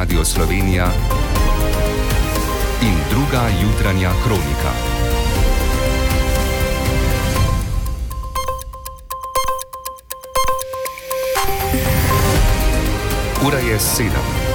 Radio Slovenija in druga jutranja kronika. Ura je 7.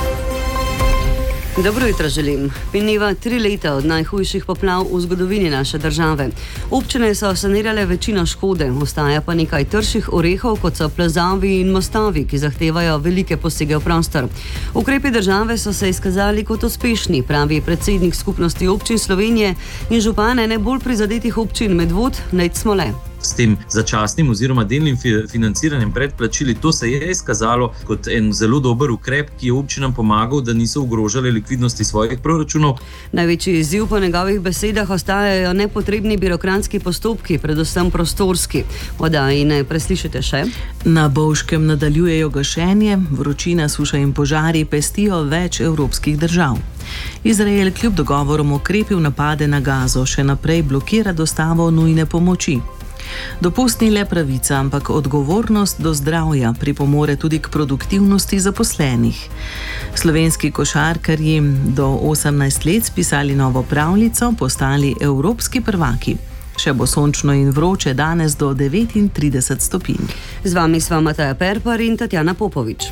Dobro jutro želim. Mineva 3 leta od najhujših poplav v zgodovini naše države. Občine so sanirale večino škode, ostaja pa nekaj trših orehov, kot so plazovi in mostovi, ki zahtevajo velike posege v prostor. Ukrepi države so se izkazali kot uspešni, pravi predsednik Skupnosti občin Slovenije in župan ene bolj prizadetih občin Medvod, Nejc Smole. S tem začasnim oziroma delnim financiranjem predplačili, to se je izkazalo kot en zelo dober ukrep, ki je občinam pomagal, da niso ogrožali likvidnosti svojih proračunov. Največji izziv po njegovih besedah ostajajo nepotrebni birokratski postopki, predvsem prostorski. Oddaji ne preslišite še. Na Bovškem nadaljujejo gašenje, vročina, suša in požari pestijo več evropskih držav. Izrael kljub dogovorom okrepil napade na Gazo, še naprej blokira dostavo nujne pomoči. Dopust ni le pravica, ampak odgovornost do zdravja pripomore tudi k produktivnosti zaposlenih. Slovenski košarkarji do 18 let spisali novo pravljico, postali evropski prvaki. Še bo sončno in vroče danes do 39 stopinj. Z vami sva Mateja Perpar in Tatjana Popovič.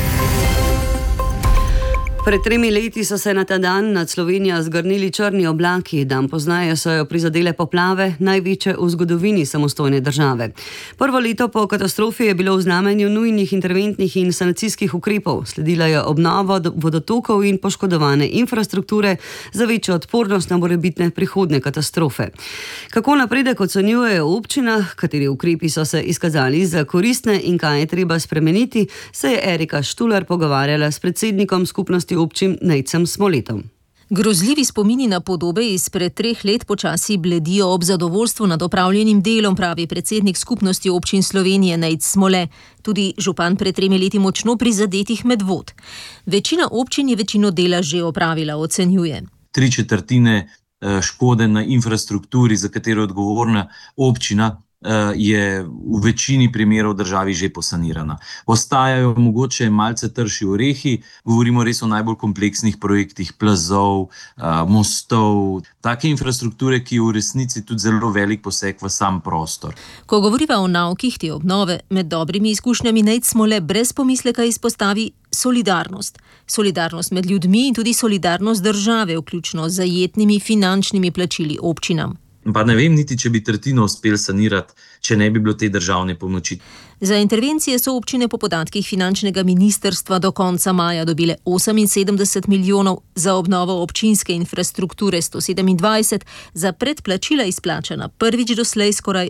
Pred 3 leti so se na ta dan nad Slovenijo zgrnili črni oblaki, dan pozneje so jo prizadele poplave, največje v zgodovini samostojne države. Prvo leto po katastrofi je bilo v znamenju nujnih interventnih in sanacijskih ukrepov, sledila je obnova vodotokov in poškodovane infrastrukture za večjo odpornost na morebitne prihodne katastrofe. Kako napredek ocenjujejo v občinah, kateri ukrepi so se izkazali za koristne in kaj je treba spremeniti, se je Erika Štular pogovarjala s predsednikom Skupnosti občin Nejcem Smoletom. Grozljivi spomini na podobe izpred 3 let počasi bledijo ob zadovoljstvu nad opravljenim delom, pravi predsednik Skupnosti občin Slovenije Nejc Smole, tudi župan pred 3 leti močno prizadetih Medvod. Večina občin je večino dela že opravila, ocenjuje. 3/4 škode na infrastrukturi, za katero je odgovorna občina, je v večini primerov v državi že posanirana. Ostajajo mogoče malce trši orehi, govorimo res o najbolj kompleksnih projektih plazov, mostov, take infrastrukture, ki je v resnici tudi zelo velik poseg v sam prostor. Ko govoriva o naukih te obnove, med dobrimi izkušnjami Nejc Smole brez pomisleka izpostavi solidarnost. Solidarnost med ljudmi in tudi solidarnost države, vključno z zajetnimi finančnimi plačili občinam. Pa ne vem niti, če bi tretjino uspeli sanirati, če ne bi bilo te državne pomoči. Za intervencije so občine po podatkih finančnega ministrstva do konca maja dobile 78 milijonov, za obnovo občinske infrastrukture 127, za predplačila izplačana prvič doslej skoraj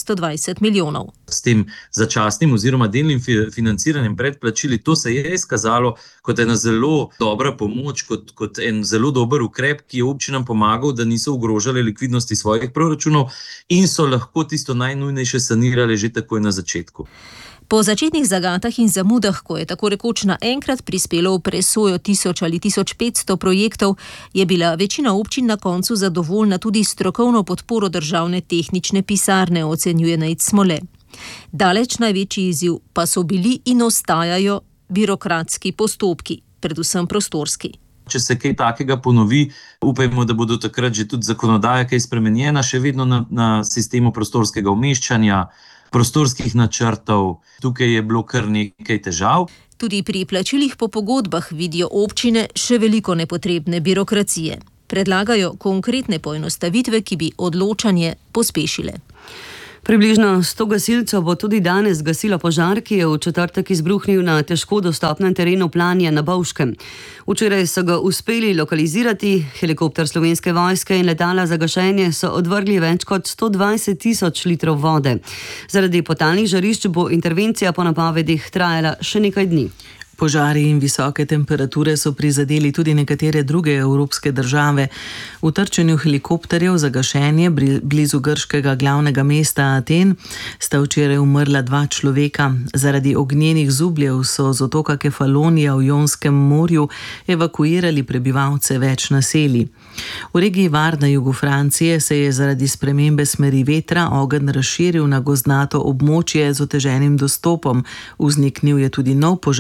220 milijonov. S tem začasnim oziroma delnim financiranjem predplačili, to se je izkazalo kot ena zelo dobra pomoč, kot en zelo dober ukrep, ki je občinam pomagal, da niso ogrožali likvidnosti svojih proračunov in so lahko tisto najnujnejše sanirali že takoj na začetku. Po začetnih zagatah in zamudah, ko je tako rekoč naenkrat prispelo v presojo 1000 ali 1500 projektov, je bila večina občin na koncu zadovoljna tudi strokovno podporo državne tehnične pisarne, ocenjuje Nejc Smole. Daleč največji izziv pa so bili in ostajajo birokratski postopki, predvsem prostorski. Če se kaj takega ponovi, upajmo, da bodo takrat že tudi zakonodaja kaj spremenjena, še vedno na sistemu prostorskega umeščanja, prostorskih načrtov. Tukaj je bilo kar nekaj težav. Tudi pri plačilih po pogodbah vidijo občine še veliko nepotrebne birokracije. Predlagajo konkretne poenostavitve, ki bi odločanje pospešile. Približno 100 gasilcev bo tudi danes gasilo požar, ki je v četrtek izbruhnil na težko dostopnem terenu Planje na Bovškem. Včeraj so ga uspeli lokalizirati, helikopter Slovenske vojske in letala za gašenje so odvrgli več kot 120 tisoč litrov vode. Zaradi potalnih žarišč bo intervencija po napovedih trajala še nekaj dni. Požari in visoke temperature so prizadeli tudi nekatere druge evropske države. V trčenju helikopterjev za gašenje blizu grškega glavnega mesta Aten sta včeraj umrla 2 človeka. Zaradi ognjenih zubljev so z otoka Kefalonija v Jonskem morju evakuirali prebivalce več naselij. V regiji Var na jugu Francije se je zaradi spremembe smeri vetra ogenj razširil na gozdnato območje z oteženim dostopom. Vzniknil je tudi nov požar.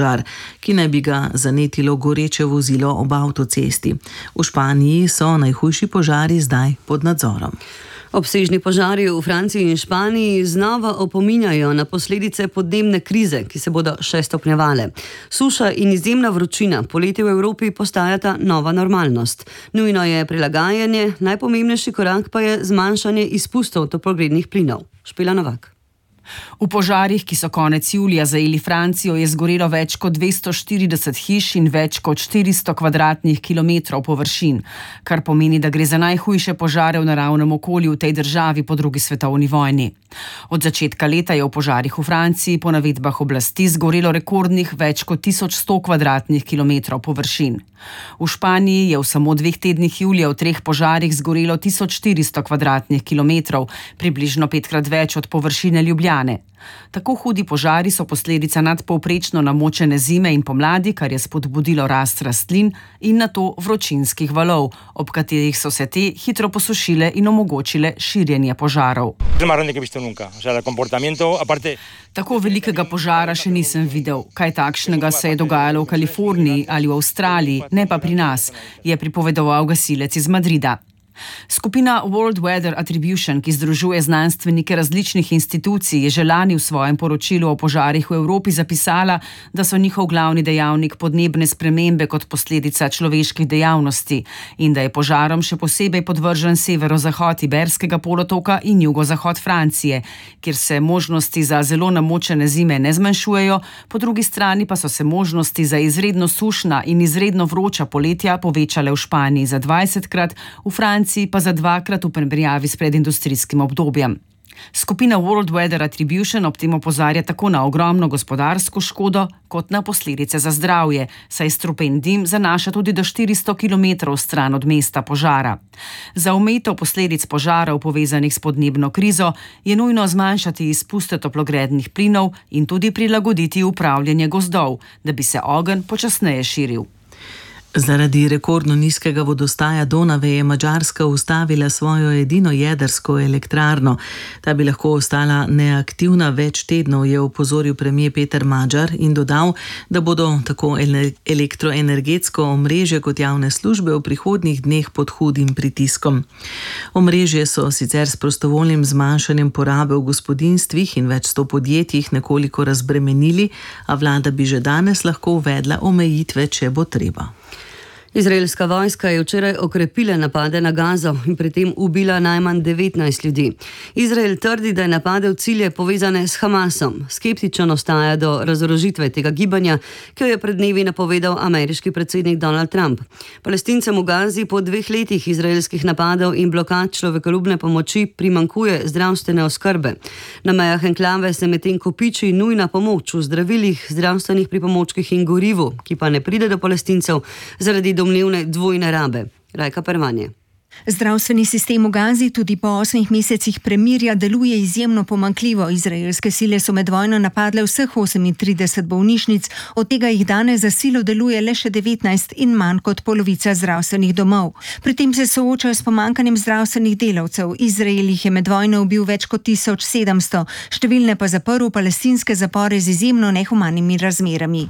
ki naj bi ga zanetilo goreče vozilo ob avtocesti. V Španiji so najhujši požari zdaj pod nadzorom. Obsežni požari v Franciji in Španiji znova opominjajo na posledice podnebne krize, ki se bodo še stopnjevale. Suša in izjemna vročina poleti v Evropi postajata nova normalnost. Nujno je prilagajanje, najpomembnejši korak pa je zmanjšanje izpustov toplogrednih plinov. Špela Novak. V požarih, ki so konec julija zajeli Francijo, je zgorelo več kot 240 hiš in več kot 400 kvadratnih kilometrov površin, kar pomeni, da gre za najhujše požare v naravnem okolju v tej državi po drugi svetovni vojni. Od začetka leta je v požarih v Franciji po navedbah oblasti zgorelo rekordnih več kot 1100 kvadratnih kilometrov površin. V Španiji je v samo 2 tednih julija v 3 požarih zgorelo 1400 kvadratnih kilometrov, približno 5-krat več od površine Ljubljane. Tako hudi požari so posledica nadpovprečno namočene zime in pomladi, kar je spodbudilo rast rastlin in nato vročinskih valov, ob katerih so se te hitro posušile in omogočile širjenje požarov. Tako velikega požara še nisem videl. Kaj takšnega se je dogajalo v Kaliforniji ali v Avstraliji, ne pa pri nas, je pripovedoval gasilec iz Madrida. Skupina World Weather Attribution, ki združuje znanstvenike različnih institucij, je že lani v svojem poročilu o požarih v Evropi zapisala, da so njihov glavni dejavnik podnebne spremembe kot posledica človeških dejavnosti in da je požarom še posebej podvržen severozahod Iberskega polotoka in jugozahod Francije, kjer se možnosti za zelo namočene zime ne zmanjšujejo, po drugi strani pa so se možnosti za izredno sušna in izredno vroča poletja povečale v Španiji za 20-krat, v Franciji pa za 2-krat v primerjavi s predindustrijskim obdobjem. Skupina World Weather Attribution ob tem opozarja tako na ogromno gospodarsko škodo, kot na posledice za zdravje, saj strupen dim zanaša tudi do 400 km stran od mesta požara. Za omejitev posledic požarov povezanih s podnebno krizo je nujno zmanjšati izpuste toplogrednih plinov in tudi prilagoditi upravljanje gozdov, da bi se ogenj počasneje širil. Zaradi rekordno nizkega vodostaja Donave je Madžarska ustavila svojo edino jedrsko elektrarno. Ta bi lahko ostala neaktivna več tednov, je opozoril premier Peter Magyar in dodal, da bodo tako elektroenergetsko omrežje kot javne službe v prihodnjih dneh pod hudim pritiskom. Omrežje so sicer s prostovoljnim zmanjšanjem porabe v gospodinjstvih in več 100 podjetjih nekoliko razbremenili, a vlada bi že danes lahko uvedla omejitve, če bo treba. Izraelska vojska je včeraj okrepila napade na Gazo in pri tem ubila najmanj 19 ljudi. Izrael trdi, da je napadel cilje povezane s Hamasom. Skeptičen ostaja do razorožitve tega gibanja, ki jo je pred dnevi napovedal ameriški predsednik Donald Trump. Palestincem v Gazi po 2 letih izraelskih napadov in blokad človekoljubne pomoči primanjkuje zdravstvene oskrbe. Na mejah enklave se medtem kopiči nujna pomoč v zdravilih, zdravstvenih pripomočkih in gorivu, ki pa ne pride do Palestincev zaradi domnevne dvojne rabe. Rajka Pervanje. Zdravstveni sistem v Gazi tudi po 8 mesecih premirja deluje izjemno pomanjkljivo. Izraelske sile so med vojno napadle vseh 38 bolnišnic, od tega jih danes za silo deluje le še 19 in manj kot polovica zdravstvenih domov. Pri tem se soočajo s pomanjkanjem zdravstvenih delavcev. Izrael jih je med vojno ubil več kot 1700, številne pa zaprl palestinske zapore z izjemno nehumanimi razmerami.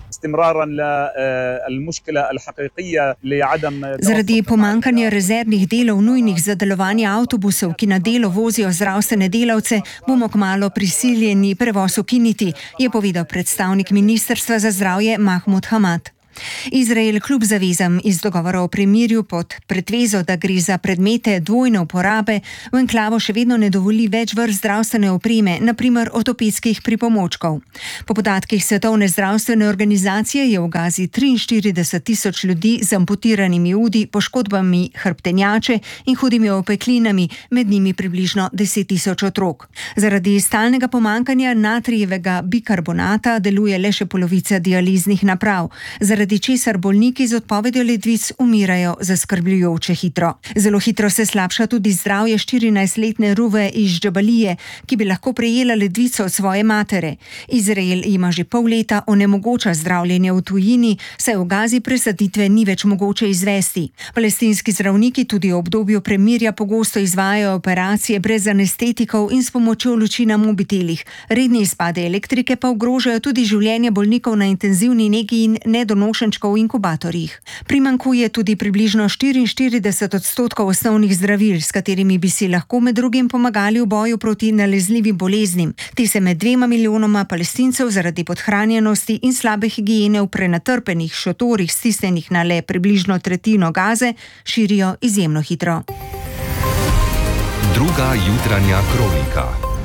Zaradi pomanjkanja rezervnih delov nujnih za delovanje avtobusov, ki na delo vozijo zdravstvene delavce, bomo kmalu prisiljeni prevoz ukiniti, je povedal predstavnik Ministrstva za zdravje Mahmud Hamad. Izrael kljub zavezam iz dogovora o premirju pod pretvezo, da gre za predmete dvojne uporabe, v enklavo še vedno ne dovoli več vrst zdravstvene opreme, naprimer ortopedskih pripomočkov. Po podatkih Svetovne zdravstvene organizacije je v Gazi 43.000 ljudi z amputiranimi udi, poškodbami hrbtenjače in hudimi opeklinami, med njimi približno 10.000 otrok. Zaradi stalnega pomanjkanja natrijevega bikarbonata deluje le še polovica dializnih naprav. Zaradi zaradi česar bolniki z odpovedjo ledvic umirajo zaskrbljujoče hitro. Zelo hitro se slabša tudi zdravje 14-letne Ruve iz Džabalije, ki bi lahko prejela ledvico od svoje matere. Izrael ima že pol leta onemogoča zdravljenje v tujini, saj v Gazi presaditve ni več mogoče izvesti. Palestinski zdravniki tudi v obdobju premirja pogosto izvajajo operacije brez anestetikov in s pomočjo luči na mobitelih. Redni izpade elektrike pa ogrožajo tudi življenje bolnikov na intenzivni negi in nedonošenčkov v inkubatorjih. Primanjkuje tudi približno 44% osnovnih zdravil, s katerimi bi si lahko med drugim pomagali v boju proti nalezljivim boleznim. Ti se med 2 milijonoma Palestincev zaradi podhranjenosti in slabe higiene v prenatrpenih šotorih stisnjenih na le približno tretjino Gaze širijo izjemno hitro. Druga jutranja kronika.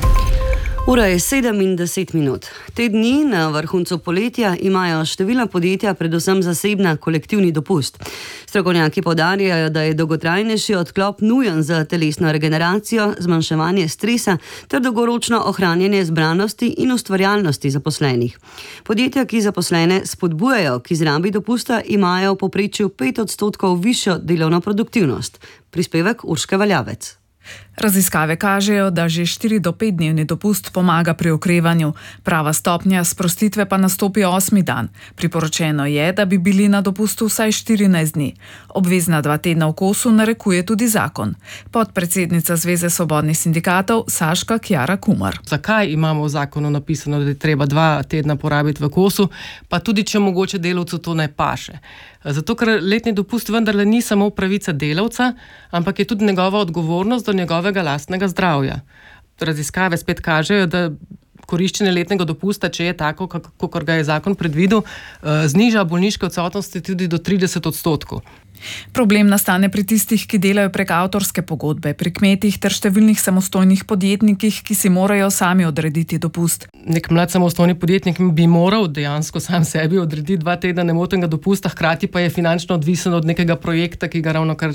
Ura je 7:10. Te dni na vrhuncu poletja imajo številna podjetja, predvsem zasebna, kolektivni dopust. Strokovnjaki poudarjajo, da je dolgotrajnejši odklop nujen za telesno regeneracijo, zmanjševanje stresa ter dolgoročno ohranjanje zbranosti in ustvarjalnosti zaposlenih. Podjetja, ki zaposlene spodbujajo k izrabi dopusta, imajo v povprečju 5% višjo delovno produktivnost. Prispevek Urške Valjavec. Raziskave kažejo, da že 4 do 5 dnevni dopust pomaga pri okrevanju, prava stopnja sprostitve pa nastopi 8. dan. Priporočeno je, da bi bili na dopustu vsaj 14 dni. Obvezna 2 tedna v kosu narekuje tudi zakon. Podpredsednica Zveze svobodnih sindikatov Saška Kjara Kumar. Zakaj imamo v zakonu napisano, da je treba 2 tedna porabiti v kosu, pa tudi če mogoče delavcu to ne paše? Zato, ker letni dopust vendarle ni samo pravica delavca, ampak je tudi njegova odgovornost do njegovega lastnega zdravja. Raziskave spet kažejo, da koriščenje letnega dopusta, če je tako, kakor ga je zakon predvidel, zniža bolniške odsotnosti tudi do 30%. Problem nastane pri tistih, ki delajo prek avtorske pogodbe, pri kmetih ter številnih samostojnih podjetnikih, ki si morajo sami odrediti dopust. Nek mlad samostojni podjetnik bi moral dejansko sam sebi odrediti 2 tedna nemotenega dopusta, hkrati pa je finančno odvisen od nekega projekta, ki ga ravnokar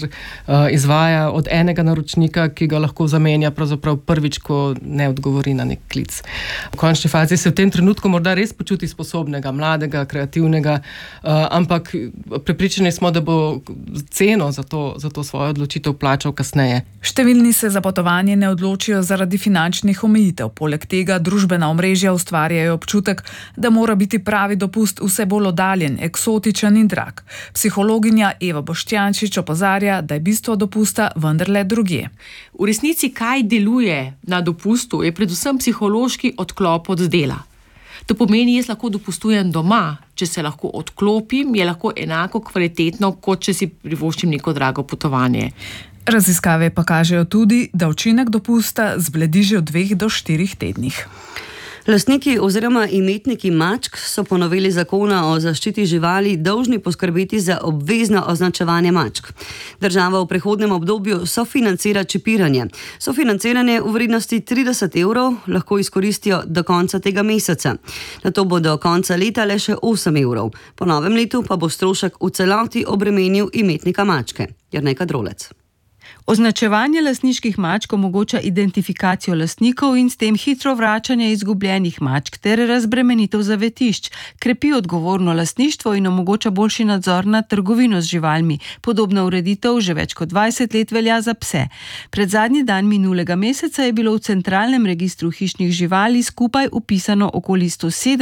izvaja, od enega naročnika, ki ga lahko zamenja pravzaprav prvič, ko ne odgovori na nek klic. V končni fazi se v tem trenutku morda res počuti sposobnega, mladega, kreativnega, ampak prepričani smo, da bo ceno za to svojo odločitev plačal kasneje. Številni se za potovanje ne odločijo zaradi finančnih omejitev. Poleg tega družbena omrežja ustvarjajo občutek, da mora biti pravi dopust vse bolj oddaljen, eksotičen in drag. Psihologinja Eva Boštjančič opozarja, da je bistvo dopusta vendarle drugje. V resnici, kaj deluje na dopustu, je predvsem psihološki odklop od dela. To pomeni, jaz lahko dopustujem doma, če se lahko odklopim, je lahko enako kvalitetno, kot če si privoščim neko drago potovanje. Raziskave pa kažejo tudi, da učinek dopusta zbledi že v 2 do 4 tednih. Lastniki oziroma imetniki mačk so po noveli zakona o zaščiti živali dolžni poskrbeti za obvezno označevanje mačk. Država v prehodnem obdobju sofinancira čipiranje. Sofinanciranje v vrednosti 30 € lahko izkoristijo do konca tega meseca. Nato bo do konca leta le še 8 €. Po novem letu pa bo strošek v celoti obremenil imetnika mačke. Jernej Kadrolec. Označevanje lastniških mačk omogoča identifikacijo lastnikov in s tem hitro vračanje izgubljenih mačk ter razbremenitev zavetišč, krepi odgovorno lastništvo in omogoča boljši nadzor nad trgovino z živalmi. Podobna ureditev že več kot 20 let velja za pse. Pred zadnji dan minulega meseca je bilo v centralnem registru hišnih živali skupaj upisano okoli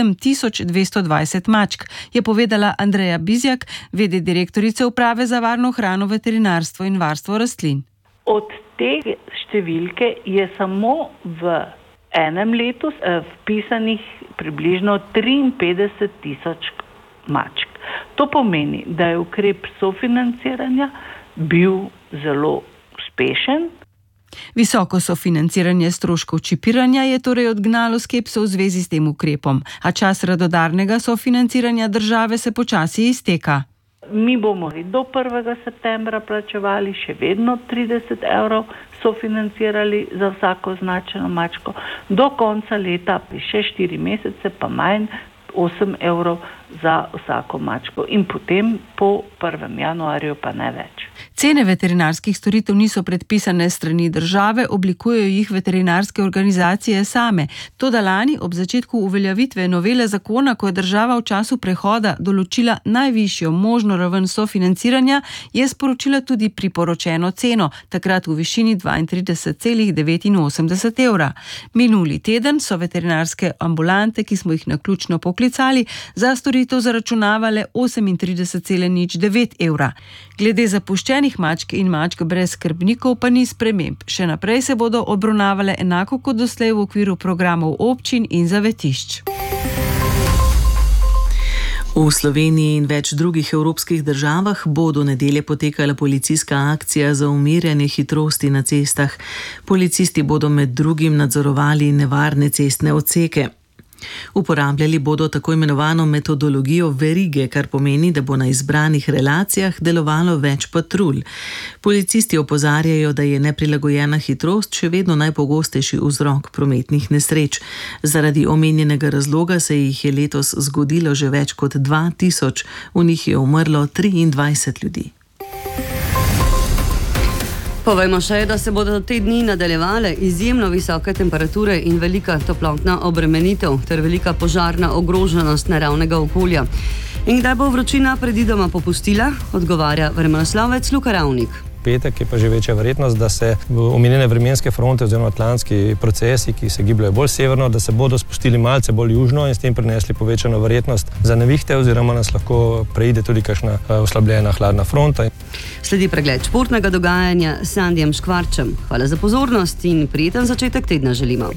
107.220 mačk, je povedala Andreja Bizjak, v.d. direktorice Uprave za varno hrano, veterinarstvo in varstvo rastlin. Od te številke je samo v enem letu vpisanih približno 53.000 mačk. To pomeni, da je ukrep sofinanciranja bil zelo uspešen. Visoko sofinanciranje stroškov čipiranja je torej odgnalo skepso v zvezi s tem ukrepom, a čas radodarnega sofinanciranja države se počasi izteka. Mi bomo do 1. septembra plačevali še vedno 30 € sofinancirali za vsako označeno mačko. Do konca leta, še 4 mesece, pa manj 8 € za vsako mačko in potem po 1. januarju pa ne več. Cene veterinarskih storitev niso predpisane strani države, oblikujejo jih veterinarske organizacije same. Toda lani ob začetku uveljavitve novele zakona, ko je država v času prehoda določila najvišjo možno raven sofinanciranja, je sporočila tudi priporočeno ceno, takrat v višini 32,89 evra. Minuli teden so veterinarske ambulante, ki smo jih naključno poklicali, za storitev zaračunavale 38,09 evra. Glede zapuščenih mačk in mačk brez skrbnikov pa ni sprememb. Še naprej se bodo obravnavale enako kot doslej v okviru programov občin in zavetišč. V Sloveniji in več drugih evropskih državah bo do nedelje potekala policijska akcija za umirjanje hitrosti na cestah. Policisti bodo med drugim nadzorovali nevarne cestne odseke. Uporabljali bodo tako imenovano metodologijo verige, kar pomeni, da bo na izbranih relacijah delovalo več patrulj. Policisti opozarjajo, da je neprilagojena hitrost še vedno najpogostejši vzrok prometnih nesreč. Zaradi omenjenega razloga se jih je letos zgodilo že več kot 2000, v njih je umrlo 23 ljudi. Povejmo še, da se bodo te dni nadaljevale izjemno visoke temperature in velika toplotna obremenitev ter velika požarna ogroženost naravnega okolja. In kdaj bo vročina predvidoma popustila, odgovarja vremenoslovec Luka Ravnik. Petek je pa že večja verjetnost, da se omenjene vremenske fronte oziroma atlantski procesi, ki se gibljajo bolj severno, da se bodo spustili malce bolj južno in s tem prinesli povečano verjetnost za nevihte oziroma nas lahko preide tudi kakšna oslabljena hladna fronta. Sledi pregled športnega dogajanja s Sandijem Škvarčem. Hvala za pozornost in prijeten začetek tedna želimo.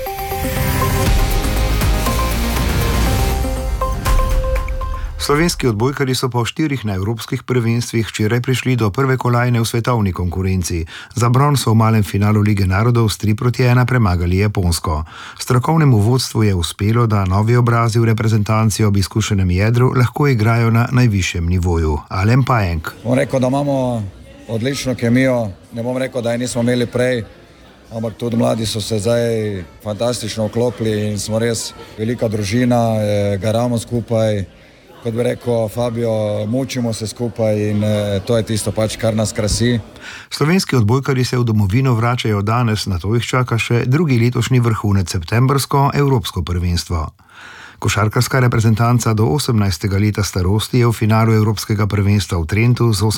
Slovenski odbojkarji so po 4 na evropskih prvenstvih včeraj prišli do prve kolajne v svetovni konkurenci. Za bron so v malem finalu Lige narodov s 3-1 premagali Japonsko. Strokovnemu vodstvu je uspelo, da novi obrazi v reprezentanci ob izkušenem jedru lahko igrajo na najvišjem nivoju. Alen Pajenk. Bom rekel, da imamo odlično kemijo, ne bom rekel, da je nismo imeli prej, ampak tudi mladi so se zdaj fantastično vklopili in smo res velika družina, garamo skupaj. Kot bi rekel Fabio, mučimo se skupaj in to je tisto pač, kar nas krasi. Slovenski odbojkarji se v domovino vračajo danes, na to jih čaka še drugi letošnji vrhunec, septembrsko evropsko prvenstvo. Košarkarska reprezentanca do 18. leta starosti je v finalu evropskega prvenstva v Trentu z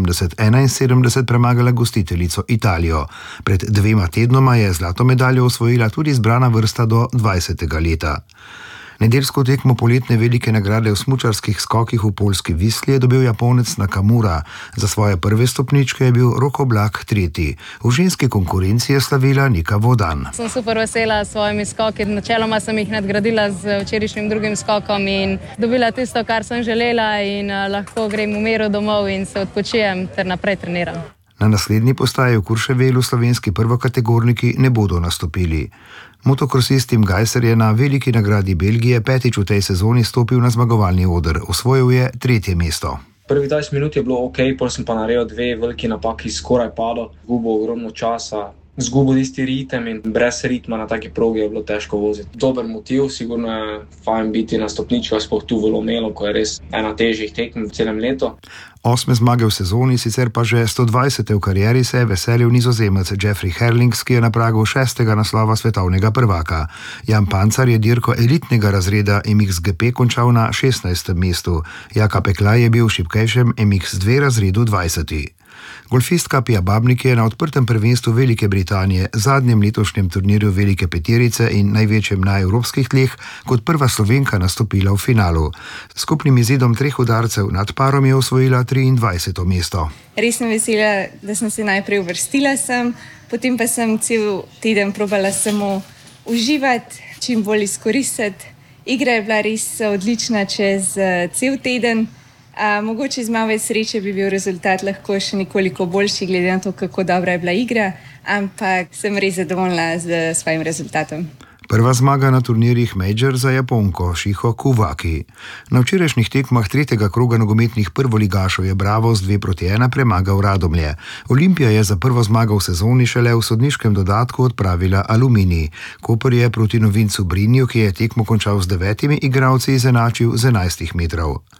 88-71 premagala gostiteljico Italijo. Pred 2 tednoma je zlato medaljo osvojila tudi zbrana vrsta do 20. leta. Nedeljsko tekmo poletne velike nagrade v smučarskih skokih v poljski Visli je dobil Japonec Nakamura. Za svoje prve stopničke je bil Rok Oblak 3. V ženski konkurenci je slavila Nika Vodan. Sem super vesela s svojimi skoki. Načeloma sem jih nadgradila z včerajšnjim drugim skokom in dobila tisto, kar sem želela in lahko grem v miru domov in se odpočijem ter naprej treniram. Na naslednji postaji v Kurševelu slovenski prvokategorniki ne bodo nastopili. Motokrosist Tim Gajser je na veliki nagradi Belgije 5. v tej sezoni stopil na zmagovalni oder. Osvojil je 3. mesto. Prvih 20 minut je bilo ok, potem sem pa naredil 2 veliki napaki, skoraj padel, izgubil ogromno časa, izgubil tisti ritem in brez ritma na taki progi je bilo težko voziti. Dober motiv, sigurno je fajn biti na stopničkah, sploh tu v Lomelu, ko je res ena težjih tekem v celem letu. 8 zmage v sezoni, sicer pa že 120. v karieri se je veselil Nizozemec Jeffrey Herlings, ki je na pragu 6. naslova svetovnega prvaka. Jan Pancar je dirko elitnega razreda MXGP končal na 16. mestu. Jaka Peklaj je bil v šibkejšem MX2 razredu 20. Golfistka Pia Babnik je na odprtem prvenstvu Velike Britanije, zadnjem letošnjem turnirju Velike peterice in največjem na evropskih tleh, kot prva Slovenka nastopila v finalu. S skupnim izidom 3 udarcev nad parom je osvojila 23. mesto. Res sem vesela, da sem se najprej uvrstila sem, potem pa sem cel teden probala samo uživati, čim bolj izkoristiti. Igra je bila res odlična čez cel teden. Mogoče z malo več sreče bi bil rezultat lahko še nekoliko boljši, glede na to, kako dobra je bila igra, ampak sem res zadovoljna z svojim rezultatom. Prva zmaga na turnirjih Major za Japonko Shiho Kawaki. Na včerajšnjih tekmah 3. kroga nogometnih prvoligašov je Bravo z 2-1 premagal Radomlje. Olimpija je za prvo zmago v sezoni šele v sodniškem dodatku odpravila Aluminij. Koper je proti novincu Brinju, ki je tekmo končal z 9 igralci, izenačil z 11 metrov.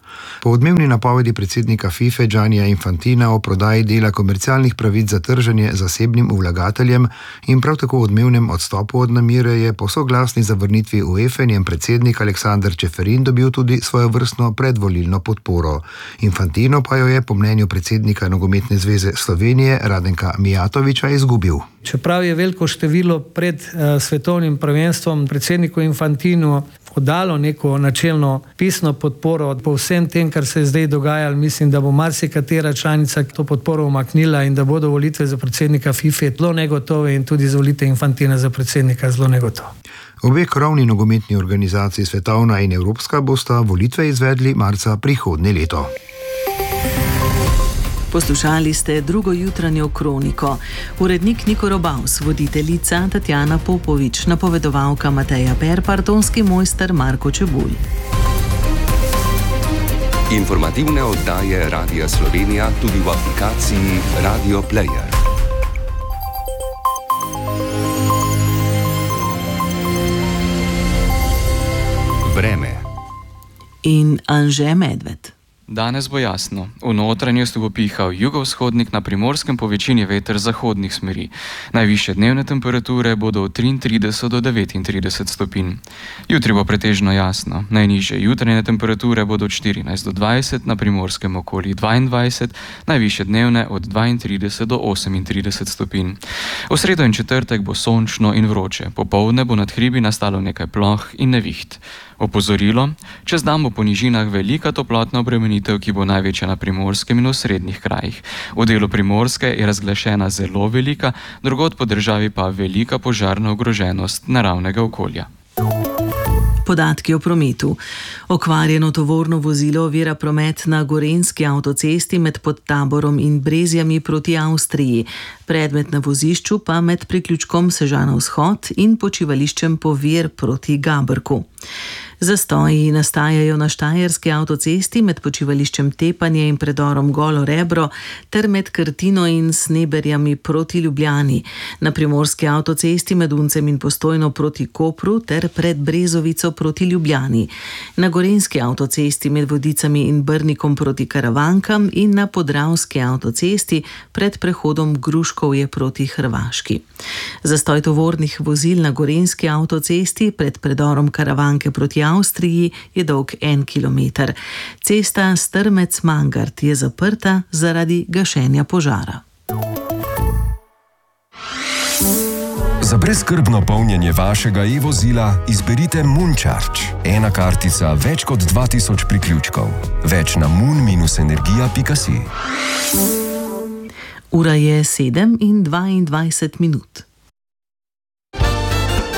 Po odmevni napovedi predsednika FIFA Giannija Infantina o prodaji dela komercialnih pravic za trženje zasebnim vlagateljem in prav tako odmevnem odstopu od namere je po soglasni zavrnitvi UEFA njen predsednik Aleksander Čeferin dobil tudi svojevrstno predvolilno podporo. Infantino pa jo je po mnenju predsednika Nogometne zveze Slovenije Radenka Mijatovića izgubil. Čeprav je veliko število pred svetovnim prvenstvom predsedniku Infantinu podalo neko načelno pisno podporo po vsem tem, kar se je zdaj dogajalo, mislim, da bo marsikatera članica to podporo umaknila in da bodo volitve za predsednika FIFA zelo negotove in tudi za volitve Infantina za predsednika zelo negotove. Obe krovni nogometni organizaciji, svetovna in evropska, bosta volitve izvedli marca prihodnje leto. Poslušali ste drugo jutranjo kroniko. Urednik Niko Robaus, voditeljica Tatjana Popovič, napovedovalka Mateja Perpar, tonski mojster Marko Čebulj. Informativne oddaje Radia Slovenija tudi v aplikaciji Radio Player. Vreme in Anže Medved. Danes bo jasno. V notranjosti bo pihal jugovzhodnik, na Primorskem po večini veter zahodnih smeri. Najvišje dnevne temperature bodo od 33 do 39 stopinj. Jutri bo pretežno jasno. Najnižje jutranje temperature bodo od 14 do 20, na Primorskem okoli 22, najvišje dnevne od 32 do 38 stopinj. V sredo in četrtek bo sončno in vroče. Popoldne bo nad hribi nastalo nekaj ploh in neviht. Opozorilo, čez dan bo po nižinah velika toplotna obremenitev, ki bo največja na Primorskem in v srednjih krajih. V delu Primorske je razglašena zelo velika, drugod po državi pa velika požarna ogroženost naravnega okolja. Podatki o prometu. Okvarjeno tovorno vozilo ovira promet na Gorenjski avtocesti med Podtaborom in Brezjami proti Avstriji. Predmet na vozišču pa med priključkom Sežana vzhod in počivališčem Povir proti Gabrku. Zastoji nastajajo na Štajerski avtocesti med počivališčem Tepanje in predorom Golo Rebro ter med Krtino in Sneberjami proti Ljubljani, na Primorski avtocesti med Uncem in Postojno proti Kopru ter pred Brezovico proti Ljubljani, na Gorenjski avtocesti med Vodicami in Brnikom proti Karavankam in na Podravski avtocesti pred prehodom Gruškovje proti Hrvaški. Zastoj tovornih vozil na Gorenjski avtocesti pred predorom Karavanke proti Avstriji je dolg 1 kilometer. Cesta Strmec-Mangart je zaprta zaradi gašenja požara. Za brezskrbno polnjenje vašega e-vozila izberite Mooncharge. Ena kartica, več kot 2000 priključkov. Več na moon-energija.si. Ura je 7:22.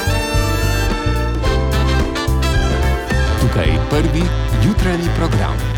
Tukaj prvi jutranji program.